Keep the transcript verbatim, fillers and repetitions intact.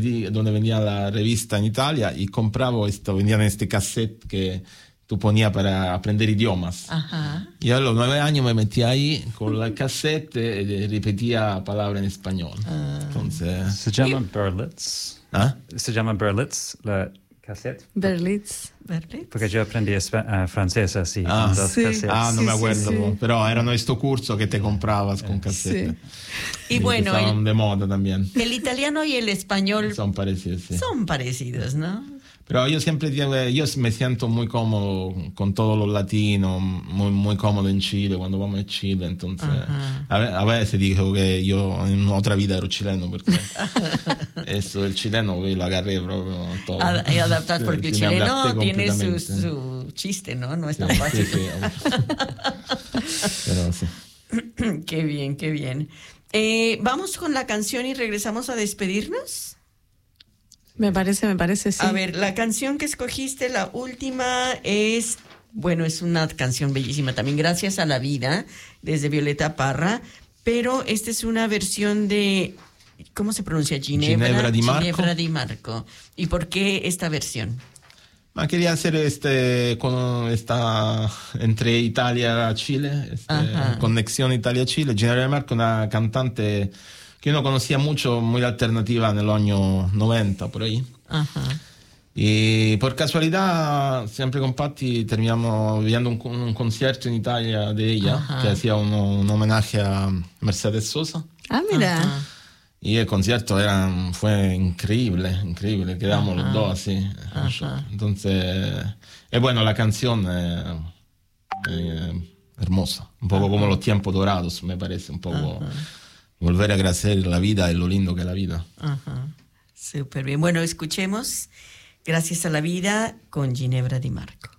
vendí, donde vendía la revista en Italia y compraba esto, vendían este cassette que tú ponías para aprender idiomas. Ajá. Y a los nueve años me metí ahí con la cassette y repetía palabras en español. Ah. Entonces, Se llama Berlitz. ¿ah? Se llama Berlitz, la cassette. Berlitz. Berlitz. Porque yo aprendí espa- uh, francés así. Ah, con dos sí. cassettes. Ah, no Sí, me sí, acuerdo, sí. pero erano estos cursos que te comprabas con cassette. Sí. Y bueno, estaban el, de moda también. el italiano y el español Son parecidos, sí. son parecidos, ¿no? Pero yo siempre digo, yo me siento muy cómodo con todos los latinos, muy, muy cómodo en Chile, cuando vamos a Chile, entonces Ajá. a, ve- a veces digo que yo en otra vida ero chileno, porque eso del chileno lo agarré proprio todo. Ad- y adaptar, Sí, porque el sí, me chileno adapté tiene su, completamente. su chiste, ¿no? No es Sí, tan fácil. sí, sí. Pero sí. Qué bien, qué bien. Eh, Vamos con la canción y regresamos a despedirnos. Me parece, me parece, sí. A ver, la canción que escogiste, la última, es, bueno, es una canción bellísima también, Gracias a la Vida, desde Violeta Parra, pero esta es una versión de, ¿cómo se pronuncia? Ginebra, Ginebra Di Marco. Ginebra Di Marco. ¿Y por qué esta versión? Ma quería hacer este con esta entre Italia y Chile, este, Ajá. conexión Italia-Chile. Ginebra Di Marco, una cantante que yo no conocía mucho, muy alternativa en el año noventa, por ahí. Ajá. Y por casualidad, siempre con Patti terminamos viendo un, un concierto en Italia de ella, Ajá. que hacía uno- un homenaje a Mercedes Sosa. Ah, mira. Ajá. Y el concierto era, fue increíble, increíble, quedamos Ajá. los dos así. Ajá. Entonces, es bueno, la canción es, es hermosa, un poco como los tiempos dorados, me parece, un poco volver a agradecer la vida y lo lindo que es la vida. Ajá. Súper bien. Bueno, escuchemos Gracias a la Vida con Ginebra Di Marco.